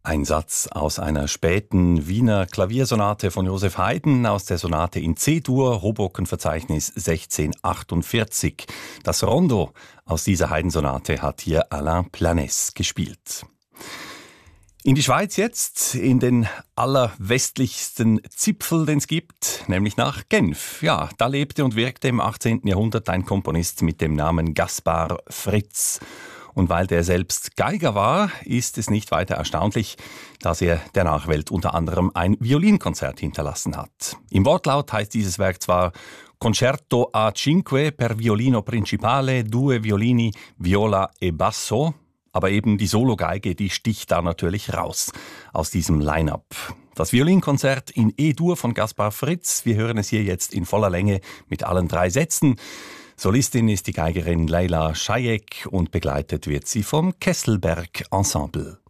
Ein Satz aus einer späten Wiener Klaviersonate von Joseph Haydn aus der Sonate in C-Dur, Hoboken-Verzeichnis 1648. Das Rondo aus dieser Haydn-Sonate hat hier Alain Planès gespielt. In die Schweiz jetzt, in den allerwestlichsten Zipfel, den es gibt, nämlich nach Genf. Ja, da lebte und wirkte im 18. Jahrhundert ein Komponist mit dem Namen Gaspar Fritz. Und weil der selbst Geiger war, ist es nicht weiter erstaunlich, dass er der Nachwelt unter anderem ein Violinkonzert hinterlassen hat. Im Wortlaut heißt dieses Werk zwar Concerto a cinque per violino principale, due violini, viola e basso, aber eben die Sologeige, die sticht da natürlich raus aus diesem Line-up. Das Violinkonzert in E-Dur von Gaspar Fritz, wir hören es hier jetzt in voller Länge mit allen 3 Sätzen. Solistin ist die Geigerin Leila Schajek und begleitet wird sie vom Kesselberg Ensemble.